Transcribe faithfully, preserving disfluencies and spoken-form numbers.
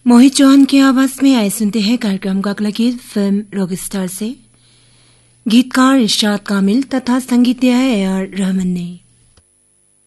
मोहित चौहान की आवाज में आए सुनते हैं कार्यक्रम का अगला गीत फिल्म रॉकस्टार से। गीतकार इरशाद कामिल तथा संगीत दिया है ए आर रहमान ने।